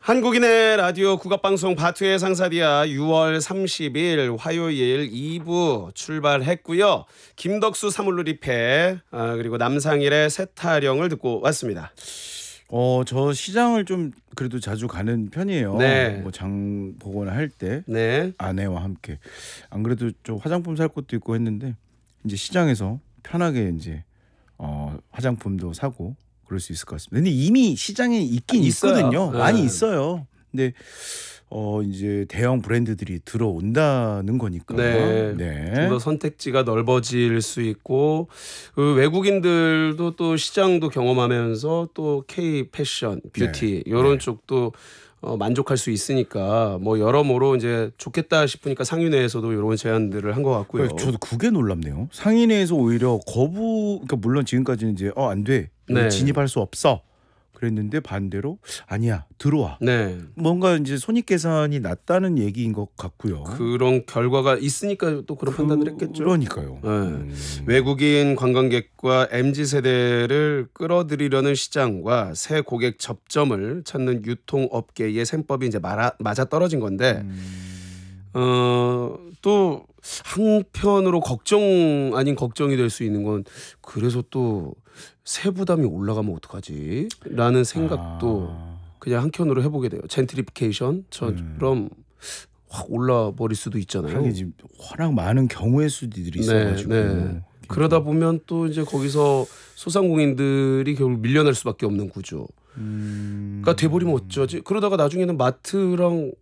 한국인의 라디오 국악방송 바투의 상사디아 6월 30일 화요일 2부 출발했고요. 김덕수 사물놀이패 그리고 남상일의 새타령을 듣고 왔습니다. 저 시장을 좀 그래도 자주 가는 편이에요. 네. 뭐 장 보거나 할 때 네. 아내와 함께. 안 그래도 좀 화장품 살 것도 있고 했는데 이제 시장에서 편하게 이제 화장품도 사고 그럴 수 있을 것 같습니다. 근데 이미 시장에 있긴 있어요. 있거든요. 네. 많이 있어요. 근데 이제 대형 브랜드들이 들어온다는 거니까. 네. 좀 더 선택지가 넓어질 수 있고 그 외국인들도 또 시장도 경험하면서 또 K 패션, 뷰티 이런 쪽도 만족할 수 있으니까 뭐 여러모로 이제 좋겠다 싶으니까 상인회에서도 이런 제안들을 한 것 같고요. 저도 그게 놀랍네요. 상인회에서 오히려 그러니까 물론 지금까지는 이제 안 돼. 네. 진입할 수 없어. 그랬는데 반대로 아니야 들어와. 네. 뭔가 이제 손익 계산이 낮다는 얘기인 것 같고요. 그런 결과가 있으니까 또 그런 판단을 했겠죠. 그러니까요. 네. 외국인 관광객과 MZ 세대를 끌어들이려는 시장과 새 고객 접점을 찾는 유통업계의 셈법이 이제 맞아 떨어진 건데 또 한편으로 걱정 아닌 걱정이 될 수 있는 건 그래서 또 세부담이 올라가면 어떡하지? 라는 생각도 그냥 한켠으로 해보게 돼요. 젠트리피케이션처럼 확 올라버릴 수도 있잖아요. 하긴 지금 워낙 많은 경우의 수들이 있어가지고. 네. 그러다 보면 또 이제 거기서 소상공인들이 결국 밀려날 수밖에 없는 구조. 그러니까 돼버리면 어쩌지? 그러다가 나중에는 마트랑